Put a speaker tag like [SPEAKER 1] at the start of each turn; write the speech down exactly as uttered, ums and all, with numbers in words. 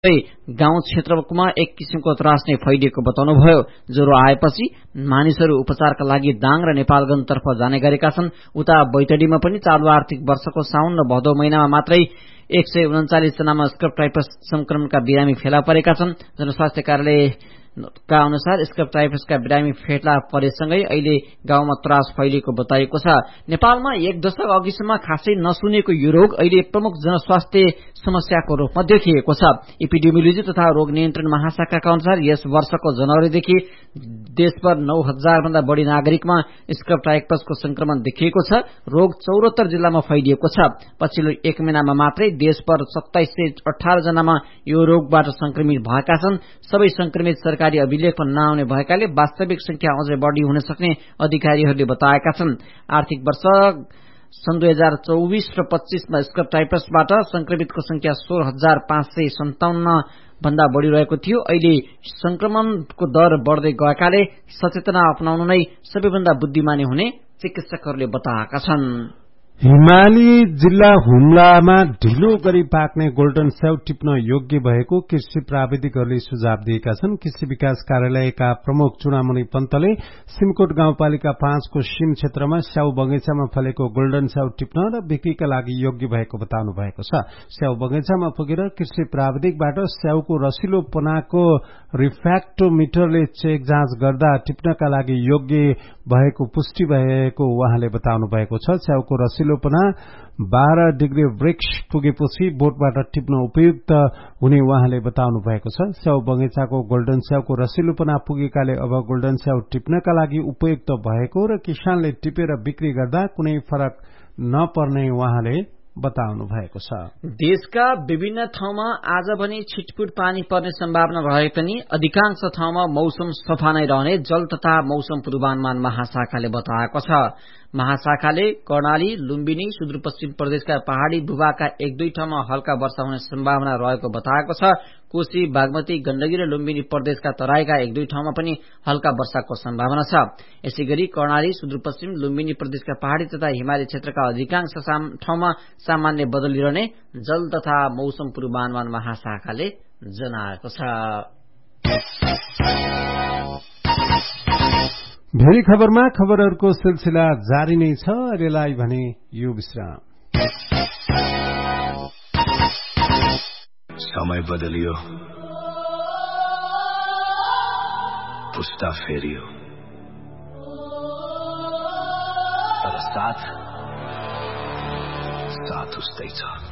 [SPEAKER 1] गाउँ क्षेत्रमा एक किसिमको त्रास नै फैलिएको बताउनुभयो। ज्वरो आएपछि मानिसहरू उपचारका लागि दाङ र नेपालगञ्जतर्फ जाने गरेका छन्। उता बैतडीमा पनि चालु आर्थिक वर्षको साउन र भदौ महिनामा मात्रै एक सय उन्चालिस जनामा स्क्रब टाइफस संक्रमणका बिरामी फेला परेका छन्। जनस्वास्थ्य कार्यालयका अनुसार स्क्रब टाइफसका बिरामी फेला परेसँगै अहिले गाउँमा त्रास फैलिएको बताइएको छ। नेपालमा एक दशक अघिसम्म खासै नसुनेको यो रोग अहिले प्रमुख जनस्वास्थ्य समस्याको रूपमा देखिएको छ। एपिडेमियोलोजी तथा रोग नियन्त्रण महाशाखाका अनुसार यस वर्षको जनवरीदेखि देशभर नौ हजार भन्दा बढ़ी नागरिकमा स्क्रब टाइफसको संक्रमण देखिएको छ। रोग चौरात्तर जिल्लामा फैलिएको छ। पछिल्लो एक महिनामा मात्रै देशभर सत्ताइस सय अठार जनामा यो रोगबाट संक्रमित भएका छन्। सबै संक्रमित सरकारी अभिलेखमा नआउने भएकाले वास्तविक संख्या अझै बढ़ी हुन सक्ने अधिकारीहरूले बताएका छन्। आर्थिक वर्ष सन् दुई हजार चौबिस र पच्चीसमा स्क्रब टाइफसबाट संक्रमितको संख्या सोह्र हजार पाँच सय सन्ताउन्न भन्दा बढ़ी रहेको थियो। अहिले संक्रमणको दर बढ़दै गएकाले सचेतना अपनाउनु नै सबैभन्दा बुद्धिमानी हुने चिकित्सकहरूले बताएका छन्।
[SPEAKER 2] हिमाली जिल्ला हुम्लामा ढिलो गरी पाक्ने गोल्डन स्याउ टिप्न योग्य भएको कृषि प्राविधिकहरूले सुझाव दिएका छन्। कृषि विकास कार्यालयका प्रमुख चुनामणि पन्तले सिमकोट गाउँपालिका पाँचको सिम क्षेत्रमा स्याउ बगैँचामा फलेको गोल्डन स्याउ टिप्न र बिक्रीका लागि योग्य भएको बताउनु भएको छ। स्याउ बगैँचामा पुगेर कृषि प्राविधिकबाट स्याउको रसिलोपनाको रिफ्याक्टोमिटरले चेक जाँच गर्दा टिप्नका लागि योग्य भएको पुष्टि भएको उहाँले बताउनु भएको छ। स्याउको रसिलोपना बाह्र डिग्री ब्रिक्स पुगेपछि बोटबाट टिप्न उपयुक्त हुने उहाँले बताउनु भएको छ। स्याउ बगैँचाको गोल्डन स्याउको रसिलोपना पुगेकाले अब गोल्डन स्याउ टिप्नका लागि उपयुक्त भएको र किसानले टिपेर बिक्री गर्दा कुनै फरक नपर्ने उहाँले बताउनु भएको छ।
[SPEAKER 1] देशका विभिन्न ठाउँमा आज भने छिटपुट पानी पर्ने सम्भावना रहे पनि अधिकांश ठाउँमा मौसम सफा नै रहने जल तथा मौसम पूर्वानुमान महाशाखाले बताएको छ। महाशाखाले कर्णाली, लुम्बिनी, सुदूरपश्चिम प्रदेशका पहाड़ी भूभागका एक दुई ठाउँमा हल्का वर्षा हुने सम्भावना रहेको बताएको छ। कोशी, बागमती, गण्डकी र लुम्बिनी प्रदेशका तराईका एक दुई ठाउँमा पनि हल्का वर्षाको सम्भावना छ। यसैगरी कर्णाली, सुदूरपश्चिम, लुम्बिनी प्रदेशका पहाड़ी तथा हिमाली क्षेत्रका अधिकांश ठाउँमा सामान्य बदली रहने जल तथा मौसम पूर्वानुमान महाशाखाले जनाएको छ।
[SPEAKER 2] भेरी खबरमा खबरहरूको सिलसिला जारी नै छ। अहिलेलाई भने यो विश्राम।
[SPEAKER 3] समय बदलियो, पुस्ता फेरियो, तर साथ साथ उस्तै छ।